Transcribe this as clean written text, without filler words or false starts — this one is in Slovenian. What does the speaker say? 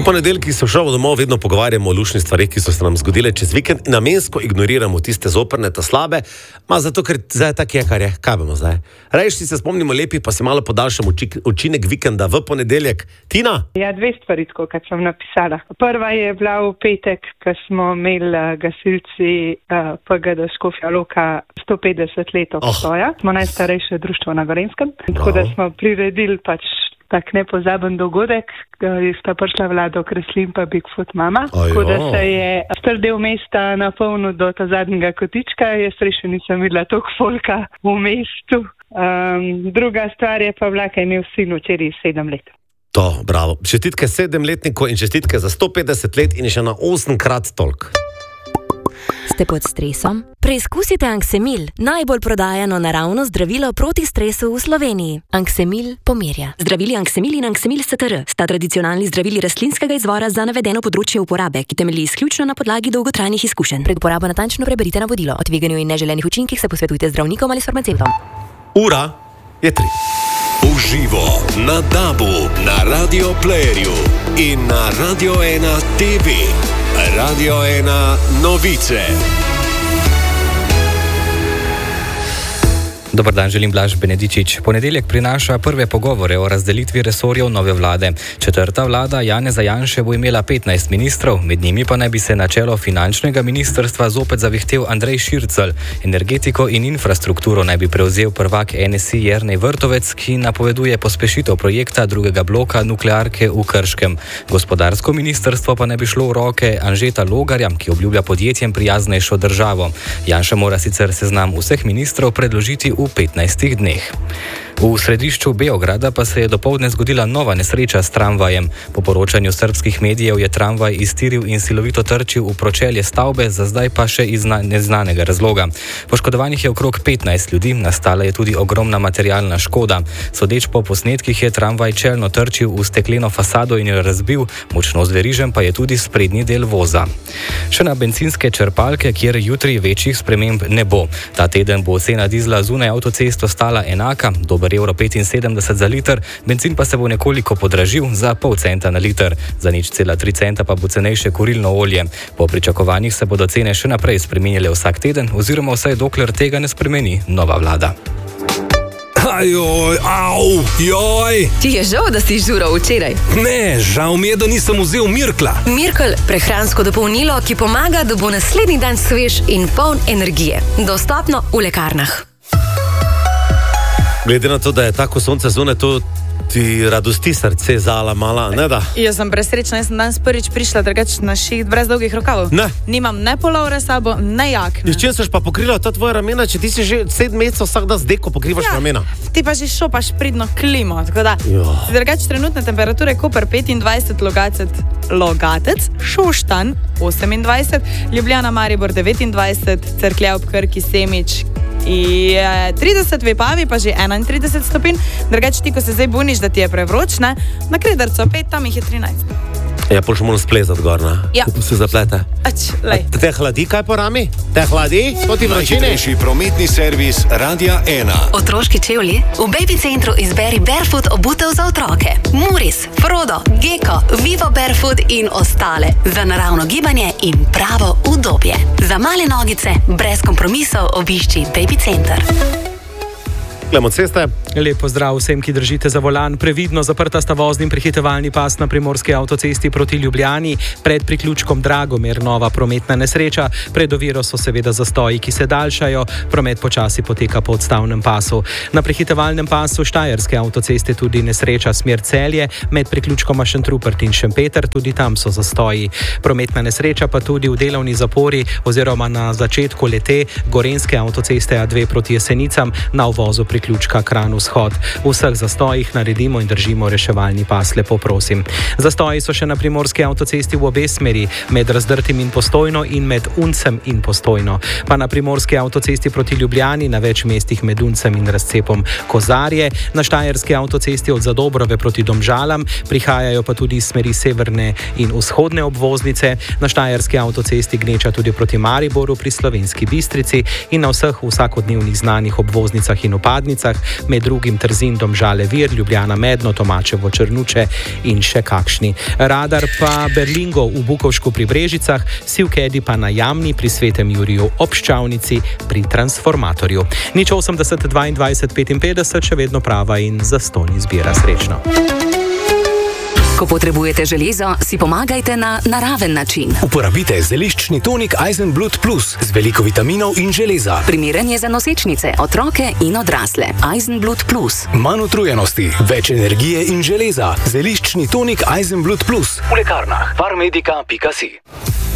ponedeljkih se v šovu domov vedno pogovarjamo o lušnih stvarih, ki so se nam zgodile čez vikend in namensko ignoriramo tiste zoprne, ta slabe, zato ker zdaj tako je, kar je. Kaj bomo zdaj? Rajši se spomnimo lepih, pa si malo podaljšamo učinek vikenda v ponedeljek. Tina? Ja, 2 stvari, kot sem napisala. Prva je bila v petek, ko smo imeli gasilci PGD Škofja Loka 150 let obstoja. Smo najstarejše društvo na Gorenjskem. Tako da smo priredili tak nepozaben dogodek, sta prišla Vlado Kreslin pa Bigfoot mama. Tako da se je star del mesta napolnil do ta zadnjega kotička. Jaz še nisem videla toliko folka v mestu. Druga stvar je pa bila, kaj je imel sin včeraj 7 let. To, bravo. Čestitke 7-letniku in čestitke za 150 let in še na 8-krat toliko. Ste pod stresom? Preizkusite Anksemil, najbolj prodajano naravno zdravilo proti stresu v Sloveniji. Anksemil pomirja. Zdravili Anksemil in Anksemil STR sta tradicionalni zdravili rastlinskega izvora za navedeno področje uporabe, ki temelji izključno na podlagi dolgotrajnih izkušenj. Pred uporabo natančno preberite navodilo. O tveganju in neželenih učinkih se posvetujte zdravnikom ali s farmacevtom. Ura je 3. Uživo na DAB-u, na Radio Playerju in na Radio 1 TV. Radio 1 novice. Dobar dan, želim Blaž Benedičič. Ponedeljek prinaša prve pogovore o razdelitvi resorjev nove vlade. 4. vlada Janeza Janše bo imela 15 ministrov, med njimi pa naj bi se na čelo finančnega ministrstva zopet zavihtel Andrej Šircelj. Energetiko in infrastrukturo naj bi prevzel prvak NSI Jernej Vrtovec, ki napoveduje pospešitev projekta drugega bloka nuklearke v Krškem. Gospodarsko ministrstvo pa naj bi šlo v roke Anžeta Logarja, ki obljublja podjetjem prijaznejšo državo. Janša mora sicer seznam vseh ministrov predložiti v 15 dneh. V središču Beograda pa se je dopoldne zgodila nova nesreča s tramvajem. Po poročanju srbskih medijev je tramvaj iztiril in silovito trčil v pročelje stavbe, za zdaj pa še iz neznanega razloga. Poškodovanih je okrog 15 ljudi, nastala je tudi ogromna materialna škoda. Sodeč po posnetkih je tramvaj čelno trčil v stekleno fasado in jo razbil, močno zverižen pa je tudi sprednji del voza. Še na bencinske črpalke, kjer jutri večjih sprememb ne bo. Ta teden bo cena dizla zunaj avtocesto stala enaka, €1,75 za liter, bencin pa se bo nekoliko podražil za pol centa na liter. Za 0,3 centa pa bo cenejše kurilno olje. Po pričakovanjih se bodo cene še naprej spreminjale vsak teden, oziroma vsaj dokler tega ne spremeni nova vlada. Ajoj, joj! Ti je žal, da si žural včeraj? Ne, žal mi je, da nisem vzel Mirkla. Mirkel, prehransko dopolnilo, ki pomaga, da bo naslednji dan svež in poln energije. Dostopno v lekarnah. Glede na to, da je tako sonce zunaj, to ti radosti srce zala mala, ne da? Jaz sem presrečna, jaz sem danes prvič prišla drugače na šiht brez dolgih rokavov. Ne. Nimam ne polovre sabo, ne jakne. S čim seš pa pokrila ta tvoja ramena, če ti si že 7 mesecev vsak dan z deko pokrivaš ramena? Ti pa že šopaš pridno klimo, tako da drugače trenutne temperature Koper 25, Logatec, Šoštanj 28, Ljubljana, Maribor 29, Cerklje ob Krki, Semič in 30, Vipavi pa že 31 stopinj. Drugače ti, ko se zdaj buniš, da ti je prevroč, ne? Na Kredercu 5, tam jih je 13. Ja, pol še moram splezati gor, ne? Ja. Kako se zaplete? Te hladi kaj po rami? Te hladi? To ti vročine? Najhitrejši prometni servis Radia 1. Otroški čevlji? V Baby Centru izberi Barefoot obutev za otroke. Muris, Frodo, Gecko, Vivo Barefoot in ostale. Za naravno gibanje in pravo udobje. Za male nogice, brez kompromisov obišči Baby Center. Glejmo ceste. Lep pozdrav vsem, ki držite za volan. Previdno zaprta sta vozni in prehitevalni pas na primorski avtocesti proti Ljubljani. Pred priključkom Dragomer nova prometna nesreča. Pred oviro so seveda zastoji, ki se daljšajo. Promet počasi poteka po odstavnem pasu. Na prehitevalnem pasu Štajerske avtoceste tudi nesreča smer Celje. Med priključkoma Šentrupert in Šempeter tudi tam so zastoji. Prometna nesreča pa tudi v delovni zapori oziroma na začetku lete Gorenjske avtoceste A2 proti Jesenicam na uvozu priključka Kranj vzhod. V vseh zastojih naredimo in držimo reševalni pas, lepo prosim. Zastoji so še na primorski avtocesti v obe smeri, med Razdrtim in Postojno in med Uncem in Postojno. Pa na primorski avtocesti proti Ljubljani, na več mestih med Uncem in razcepom Kozarje, na Štajerski avtocesti od Zadobrove proti Domžalam, prihajajo pa tudi iz smeri severne in vzhodne obvoznice, na Štajerski avtocesti gneča tudi proti Mariboru pri Slovenski Bistrici in na vseh vsakodnevnih znanih obvoznicah in upadih Radnicah, med drugim Trzin, Domžale, Vir, Ljubljana, Medno, Tomačevo, Črnuče in še kakšni. Radar pa Berlingo v Bukovšku pri Brežicah, Sivkedi pa na Jamni pri Svetem Juriju ob Ščavnici pri transformatorju. Nič 80 22 55, še vedno prava in zastonj izbira. Srečno. Ko potrebujete železo, si pomagajte na naraven način. Uporabite zeliščni tonik Eisenblut Plus z veliko vitaminov in železa. Primeren je za nosečnice, otroke in odrasle. Eisenblut Plus. Manj utrujenosti, več energije in železa. Zeliščni tonik Eisenblut Plus v lekarnah. Farmedica.si